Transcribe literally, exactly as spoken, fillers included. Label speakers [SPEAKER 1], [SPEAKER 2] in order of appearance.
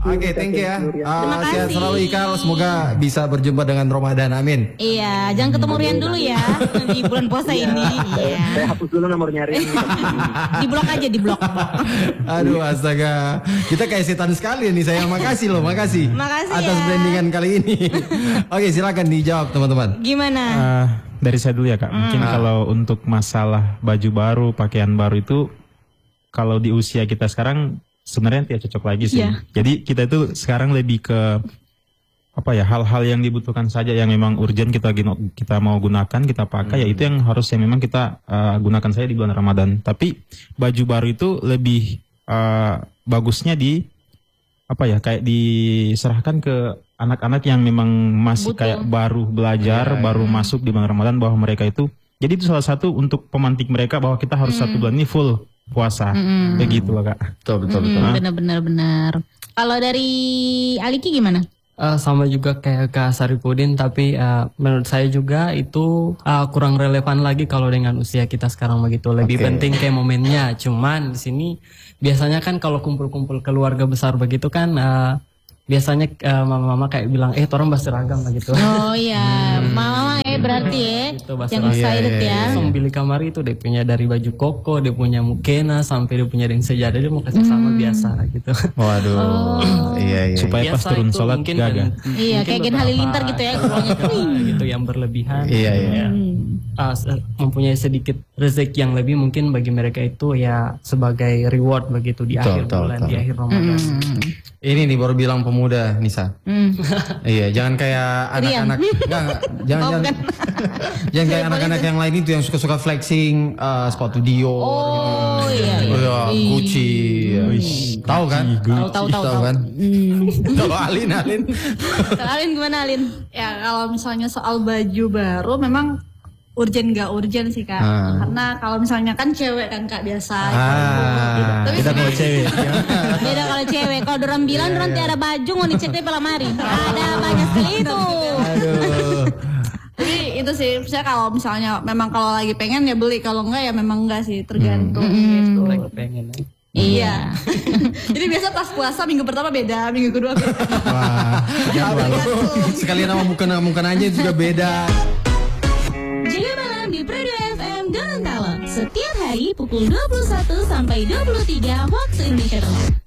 [SPEAKER 1] you.
[SPEAKER 2] Oke, okay, thank you ya.
[SPEAKER 3] Terima
[SPEAKER 2] Uh, sehat
[SPEAKER 3] kasih.
[SPEAKER 2] selalu Ikal. Semoga bisa berjumpa dengan Ramadan. Amin.
[SPEAKER 3] Iya, jangan ketemu Rian dulu ya di bulan puasa ini. Iya.
[SPEAKER 1] Saya hapus dulu nomornya Rian.
[SPEAKER 3] Di blok aja, di blok.
[SPEAKER 2] Aduh, astaga. Kita kayak setan sekali nih. Saya makasih loh, makasih.
[SPEAKER 3] Makasih
[SPEAKER 2] atas
[SPEAKER 3] ya.
[SPEAKER 2] brandingan kali ini. Oke, silakan dijawab teman-teman.
[SPEAKER 3] Gimana?
[SPEAKER 4] Uh, dari saya dulu ya Kak. Mungkin
[SPEAKER 2] Hmm.
[SPEAKER 4] kalau untuk masalah baju baru, pakaian baru itu, kalau di usia kita sekarang sebenarnya tidak cocok lagi sih.
[SPEAKER 3] Iya.
[SPEAKER 4] Jadi kita itu sekarang lebih ke apa ya, hal-hal yang dibutuhkan saja yang memang urgent kita gino- kita mau gunakan, kita pakai, ya itu yang harus yang memang kita uh, gunakan saja di bulan Ramadan. Tapi baju baru itu lebih uh, bagusnya di apa ya, kayak diserahkan ke anak-anak yang memang masih
[SPEAKER 3] Butuh.
[SPEAKER 4] kayak baru belajar, baru masuk di bulan Ramadan, bahwa mereka itu, jadi itu salah satu untuk pemantik mereka bahwa kita harus satu bulan ini full puasa. Begitu loh Kak.
[SPEAKER 2] Betul, betul, betul.
[SPEAKER 3] Hmm, benar-benar benar. Kalau dari Aliki gimana?
[SPEAKER 5] Eh, sama juga kayak Kak Saripudin, tapi eh, menurut saya juga itu eh, kurang relevan lagi kalau dengan usia kita sekarang begitu. Lebih
[SPEAKER 2] Oke.
[SPEAKER 5] penting kayak momennya. Cuman di sini biasanya kan kalau kumpul-kumpul keluarga besar begitu kan eh, biasanya eh, mama-mama kayak bilang eh torang berseragam begitu.
[SPEAKER 3] Oh iya, mama eh berarti ya,
[SPEAKER 5] Gitu, bahasa
[SPEAKER 3] yang
[SPEAKER 5] Arab.
[SPEAKER 3] excited ya.
[SPEAKER 5] Langsung beli kamar itu dia punya dari baju koko, dia punya mukena sampai dia punya dengan sejadah, dia mau kasih sama biasa gitu.
[SPEAKER 2] Waduh. Iya, iya.
[SPEAKER 4] Supaya pas
[SPEAKER 5] Biasa
[SPEAKER 4] turun
[SPEAKER 5] itu
[SPEAKER 4] sholat
[SPEAKER 5] mungkin
[SPEAKER 4] gagal.
[SPEAKER 5] kan-
[SPEAKER 3] Iya,
[SPEAKER 5] mungkin
[SPEAKER 3] kayak Gen
[SPEAKER 5] beberapa
[SPEAKER 3] Halilintar gitu ya, keluarnya tuh.
[SPEAKER 5] gitu yang berlebihan.
[SPEAKER 2] Iya, iya.
[SPEAKER 5] Ya, ah, se- mempunyai sedikit rezeki yang lebih mungkin bagi mereka itu ya sebagai reward begitu di
[SPEAKER 2] Betul,
[SPEAKER 5] akhir
[SPEAKER 2] betul,
[SPEAKER 5] bulan,
[SPEAKER 2] betul.
[SPEAKER 5] di akhir Ramadan.
[SPEAKER 2] Ini nih baru bilang pemuda, Nisa.
[SPEAKER 3] Hmm.
[SPEAKER 2] Iya, jangan kayak anak-anak. Enggak, enggak. Jangan,
[SPEAKER 3] Oh,
[SPEAKER 2] jangan.
[SPEAKER 3] bukan.
[SPEAKER 2] Jangan kayak anak-anak yang lain itu yang suka-suka flexing eh, sepatu Dior.
[SPEAKER 3] Oh iya,
[SPEAKER 2] Oh,
[SPEAKER 3] iya.
[SPEAKER 2] ya, Gucci. ya. Tahu kan?
[SPEAKER 3] Tahu, tahu, tahu, tahu.
[SPEAKER 2] kan?
[SPEAKER 3] Hmm.
[SPEAKER 2] Tahu Alin, Alin.
[SPEAKER 3] Kalau Alin gimana Alin?
[SPEAKER 6] Ya kalau misalnya soal baju baru memang urgent gak urgent sih Kak.
[SPEAKER 2] Ah.
[SPEAKER 6] Karena kalau misalnya kan cewek kan Kak biasa.
[SPEAKER 2] Ah,
[SPEAKER 6] Tapi
[SPEAKER 4] Kita kalau cewek.
[SPEAKER 3] Beda kalau cewek. Kalau dorang bilang dorang tiada baju mau dicek di lemari. Ada banyak sekali itu.
[SPEAKER 2] Aduh.
[SPEAKER 6] Jadi itu sih, saya kalau misalnya memang kalau lagi pengen ya beli, kalau enggak ya memang enggak sih, tergantung gitu.
[SPEAKER 5] Lagi pengen. ya.
[SPEAKER 3] Iya.
[SPEAKER 6] Jadi biasa pas puasa minggu pertama beda, minggu kedua beda.
[SPEAKER 2] Wah, jauh. Sekalian nama bukan-bukan aja juga beda.
[SPEAKER 3] Jaga malam di Prado F M Gorontalo. Setiap hari pukul dua puluh satu sampai dua puluh tiga waktu Indonesia Tengah.